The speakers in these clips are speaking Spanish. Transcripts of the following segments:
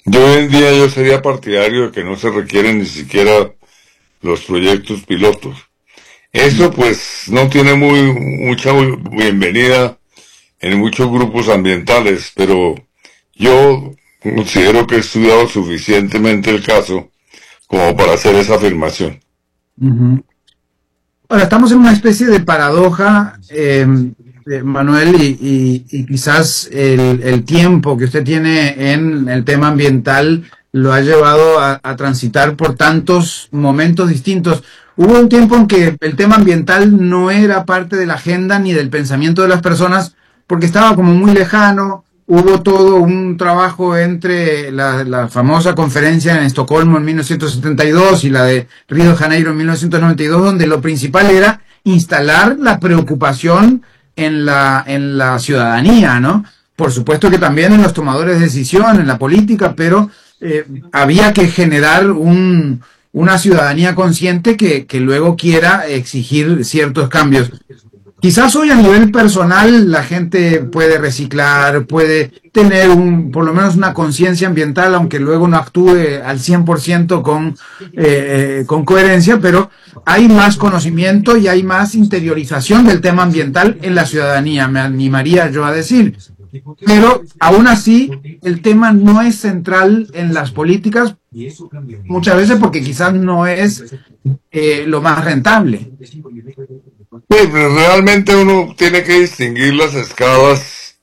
Yo hoy en día yo sería partidario de que no se requieren ni siquiera los proyectos pilotos. Eso pues no tiene mucha bienvenida en muchos grupos ambientales, pero yo considero que he estudiado suficientemente el caso como para hacer esa afirmación. Ujú. Ahora, estamos en una especie de paradoja, Manuel, y quizás el tiempo que usted tiene en el tema ambiental lo ha llevado a transitar por tantos momentos distintos. Hubo un tiempo en que el tema ambiental no era parte de la agenda ni del pensamiento de las personas porque estaba como muy lejano. Hubo todo un trabajo entre la famosa conferencia en Estocolmo en 1972 y la de Río de Janeiro en 1992, donde lo principal era instalar la preocupación en la ciudadanía, ¿no? Por supuesto que también en los tomadores de decisión, en la política, pero había que generar una ciudadanía consciente que luego quiera exigir ciertos cambios. Quizás hoy a nivel personal la gente puede reciclar, puede tener por lo menos una conciencia ambiental, aunque luego no actúe al 100% con coherencia, pero hay más conocimiento y hay más interiorización del tema ambiental en la ciudadanía, me animaría yo a decir. Pero aún así, el tema no es central en las políticas, muchas veces porque quizás no es lo más rentable. Pues realmente uno tiene que distinguir las escalas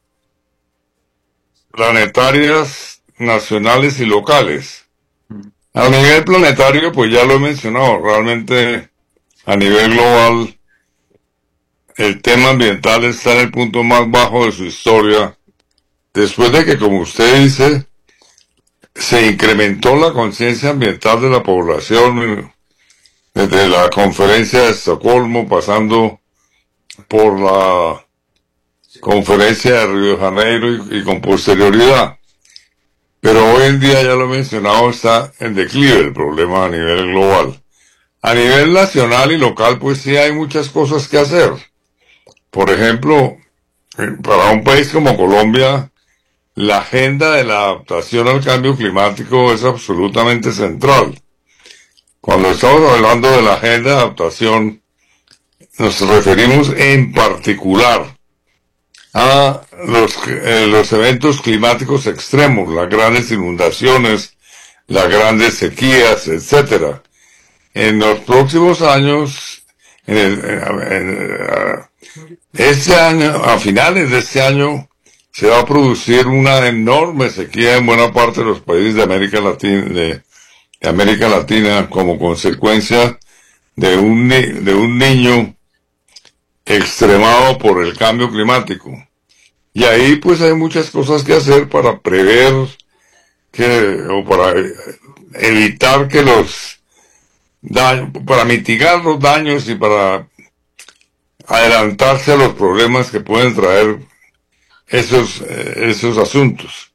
planetarias, nacionales y locales. A nivel planetario, pues ya lo he mencionado, realmente a nivel global el tema ambiental está en el punto más bajo de su historia, después de que, como usted dice, se incrementó la conciencia ambiental de la población desde la conferencia de Estocolmo, pasando por la conferencia de Río de Janeiro y con posterioridad. Pero hoy en día, ya lo he mencionado, está en declive el problema a nivel global. A nivel nacional y local, pues sí hay muchas cosas que hacer. Por ejemplo, para un país como Colombia, la agenda de la adaptación al cambio climático es absolutamente central. Cuando estamos hablando de la agenda de adaptación, nos referimos en particular a los eventos climáticos extremos, las grandes inundaciones, las grandes sequías, etcétera. En los próximos años, este año, a finales de este año, se va a producir una enorme sequía en buena parte de los países de América Latina como consecuencia de un niño extremado por el cambio climático. Y ahí pues hay muchas cosas que hacer para prever o para evitar que los daños, para mitigar los daños y para adelantarse a los problemas que pueden traer esos asuntos.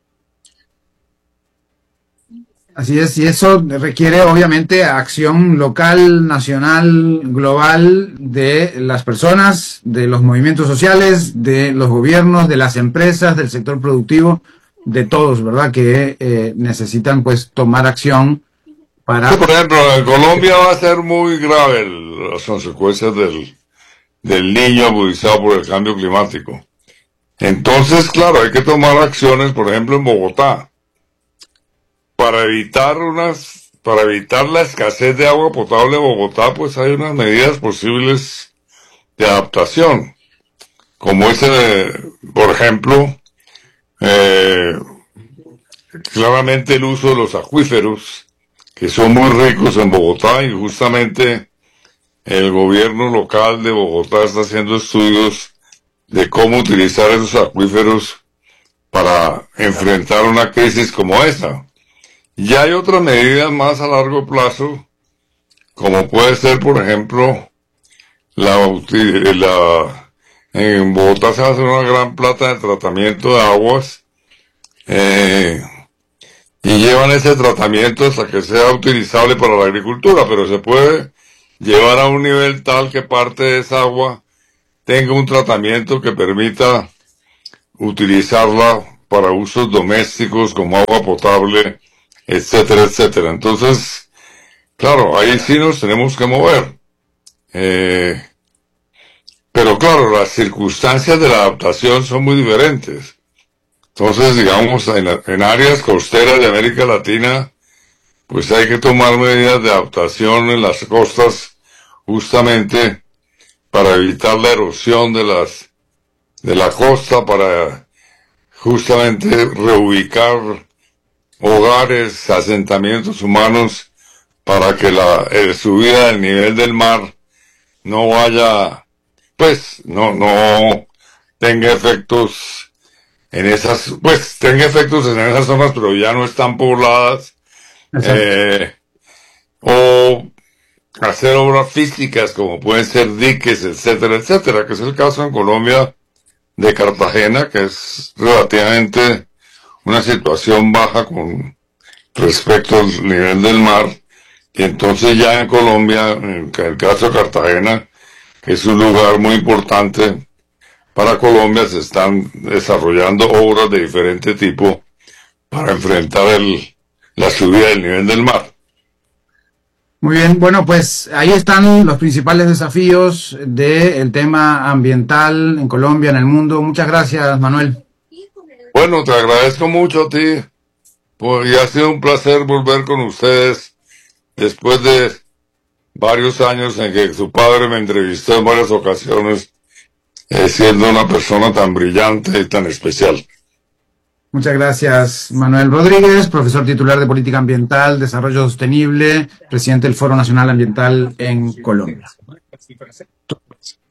Así es, y eso requiere obviamente acción local, nacional, global de las personas, de los movimientos sociales, de los gobiernos, de las empresas, del sector productivo, de todos, ¿verdad? Que necesitan pues tomar acción Sí, para... por ejemplo, en Colombia va a ser muy grave las consecuencias del niño agudizado por el cambio climático. Entonces, claro, hay que tomar acciones, por ejemplo, en Bogotá, para evitar la escasez de agua potable en Bogotá, pues hay unas medidas posibles de adaptación, como por ejemplo, eh, claramente el uso de los acuíferos, que son muy ricos en Bogotá, y justamente el gobierno local de Bogotá está haciendo estudios de cómo utilizar esos acuíferos para enfrentar una crisis como esa. Ya hay otras medidas más a largo plazo, como puede ser, por ejemplo, en Bogotá se va a hacer una gran planta de tratamiento de aguas, eh, y llevan ese tratamiento hasta que sea utilizable para la agricultura, pero se puede llevar a un nivel tal que parte de esa agua tenga un tratamiento que permita utilizarla para usos domésticos como agua potable, etcétera, etcétera. Entonces, claro, ahí sí nos tenemos que mover. Pero claro, las circunstancias de la adaptación son muy diferentes. Entonces, digamos, en áreas costeras de América Latina, pues hay que tomar medidas de adaptación en las costas justamente para evitar la erosión de la costa, para justamente reubicar hogares, asentamientos humanos, para que la subida del nivel del mar no vaya, pues, no tenga efectos en esas, pues, tenga efectos en esas zonas, pero ya no están pobladas, Exacto. O hacer obras físicas como pueden ser diques, etcétera, etcétera, que es el caso en Colombia de Cartagena, que es relativamente una situación baja con respecto al nivel del mar. Y entonces ya en Colombia, en el caso de Cartagena, que es un lugar muy importante para Colombia, se están desarrollando obras de diferente tipo para enfrentar la subida del nivel del mar. Muy bien, bueno, pues ahí están los principales desafíos del tema ambiental en Colombia, en el mundo. Muchas gracias, Manuel. Bueno, te agradezco mucho a ti, y ha sido un placer volver con ustedes después de varios años en que su padre me entrevistó en varias ocasiones, siendo una persona tan brillante y tan especial. Muchas gracias, Manuel Rodríguez, profesor titular de Política Ambiental, Desarrollo Sostenible, presidente del Foro Nacional Ambiental en Colombia.